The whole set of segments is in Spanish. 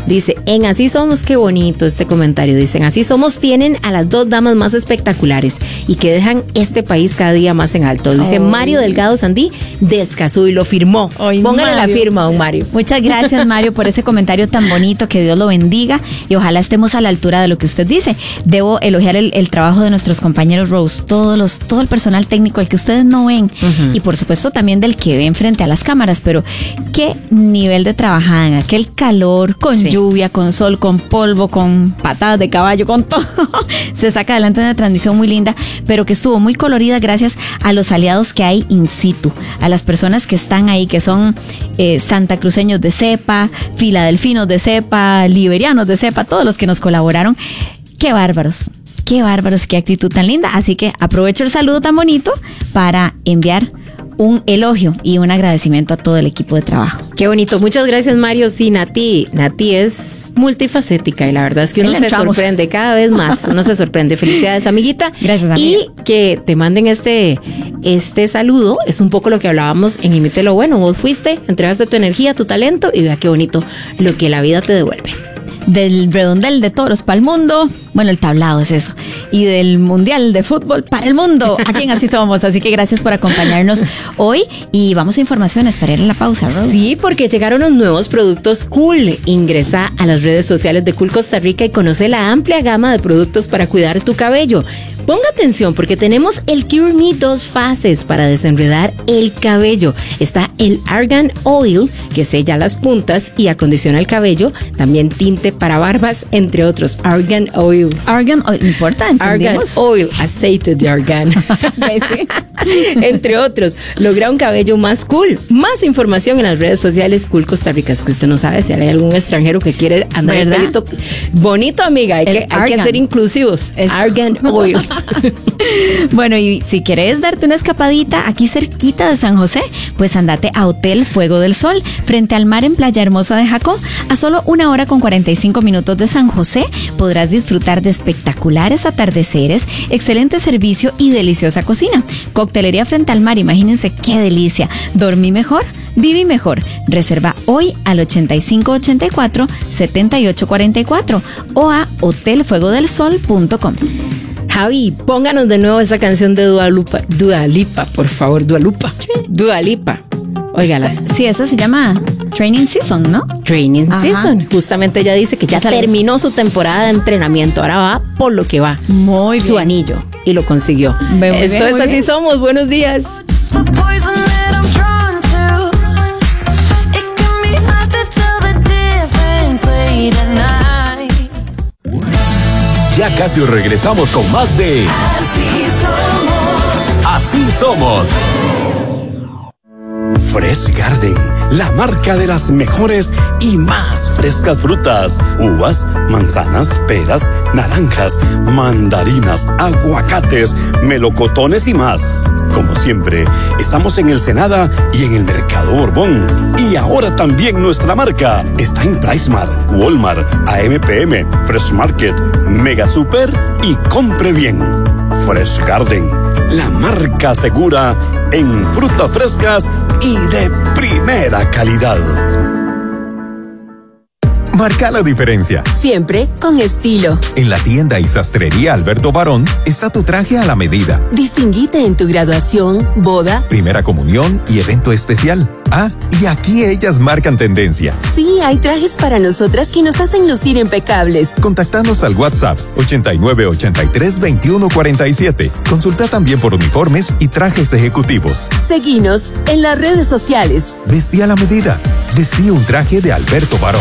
Dice, en Así Somos, qué bonito este comentario. Dicen, Así Somos tienen a las 2 damas más espectaculares y que dejan este país cada día más en alto. Dice Mario Delgado Sandí de Escazú y lo firmó. Póngale la firma, don Mario. Muchas gracias, Mario, por ese comentario tan bonito. Que Dios lo bendiga y ojalá estemos a la altura de lo que usted dice. Debo elogiar el trabajo de nuestros compañeros Rose, todo el personal técnico, el que ustedes no ven, y por supuesto también del que ven frente a las cámaras, pero qué nivel de trabajada en aquel calor, con lluvia, con sol, con polvo, con patadas de caballo, con todo. Se saca adelante una transmisión muy linda, pero que estuvo muy colorida gracias a los aliados que hay in situ, a las personas que están ahí, que son santacruceños de cepa, filadelfinos de cepa, liberianos de cepa, todos los que nos colaboraron. Qué bárbaros, qué actitud tan linda. Así que aprovecho el saludo tan bonito para enviar un elogio y un agradecimiento a todo el equipo de trabajo. Qué bonito, muchas gracias, Mario. Sí, Nati es multifacética y la verdad es que uno se sorprende cada vez más, uno se sorprende. Felicidades, amiguita. Gracias, amiga. Y que te manden este saludo es un poco lo que hablábamos en Imite lo Bueno. Vos fuiste, entregaste tu energía, tu talento y vea qué bonito lo que la vida te devuelve. Del redondel de toros para el mundo, bueno, el tablado es eso, y del mundial de fútbol para el mundo, aquí en Así Somos. Así que gracias por acompañarnos hoy y vamos a informaciones para ir a la pausa, Rose. Sí, porque llegaron los nuevos productos Cool. Ingresa a las redes sociales de Cool Costa Rica y conoce la amplia gama de productos para cuidar tu cabello. Ponga atención porque tenemos el Cure Me 2 fases para desenredar el cabello. Está el Argan Oil, que sella las puntas y acondiciona el cabello. También tinte para barbas, entre otros. Argan Oil. Argan Oil, importa, Argan Oil, aceite de argan. Entre otros. Logra un cabello más cool. Más información en las redes sociales Cool Costa Rica. Es que usted no sabe si hay algún extranjero que quiere andar el pelito bonito, amiga. Hay que ser inclusivos. Es Argan Oil. Bueno, y si querés darte una escapadita aquí cerquita de San José, pues andate a Hotel Fuego del Sol, frente al mar en Playa Hermosa de Jacó. A solo 1 hora con 45 minutos de San José podrás disfrutar de espectaculares atardeceres, excelente servicio y deliciosa cocina. Coctelería frente al mar, imagínense qué delicia. Dormí mejor, viví mejor. Reserva hoy al 8584-7844 o a hotelfuegodelsol.com. Javi, pónganos de nuevo esa canción de Dua Lipa, por favor, Dua Lipa. Óigala. Sí, esa se llama Training Season, ¿no? Training Season. Justamente ella dice que ya terminó su temporada de entrenamiento. Ahora va por lo que va. Muy bien. Su anillo. Y lo consiguió. Esto es Así Somos. Buenos días. Ya casi regresamos con más de Así Somos. Fresh Garden, la marca de las mejores y más frescas frutas, uvas, manzanas, peras, naranjas, mandarinas, aguacates, melocotones y más. Como siempre, estamos en el Senada y en el Mercado Borbón. Y ahora también nuestra marca está en PriceMart, Walmart, AMPM, Fresh Market, Mega Super y Compre Bien. Fresh Garden, la marca segura en frutas frescas y de primera calidad. Marca la diferencia. Siempre con estilo. En la tienda y sastrería Alberto Barón está tu traje a la medida. Distinguite en tu graduación, boda, primera comunión y evento especial. Ah, y aquí ellas marcan tendencia. Sí, hay trajes para nosotras que nos hacen lucir impecables. Contactanos al WhatsApp 8983-2147. Consulta también por uniformes y trajes ejecutivos. Seguinos en las redes sociales. Vestí a la medida. Vestí un traje de Alberto Barón.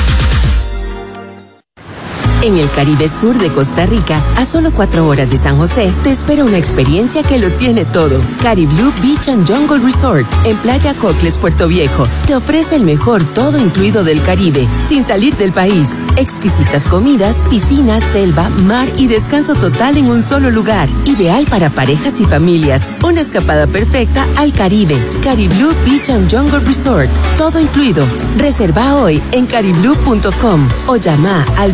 En el Caribe Sur de Costa Rica, a solo 4 horas de San José, te espera una experiencia que lo tiene todo. Cariblú Beach and Jungle Resort, en Playa Cocles, Puerto Viejo, te ofrece el mejor todo incluido del Caribe, sin salir del país. Exquisitas comidas, piscina, selva, mar y descanso total en un solo lugar. Ideal para parejas y familias. Una escapada perfecta al Caribe. Cariblú Beach and Jungle Resort, todo incluido. Reserva hoy en cariblú.com o llama al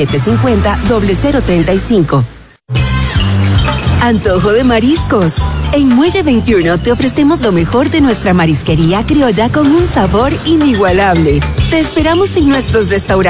2750-0035. Antojo de mariscos. En Muelle 21 te ofrecemos lo mejor de nuestra marisquería criolla con un sabor inigualable. Te esperamos en nuestros restaurantes.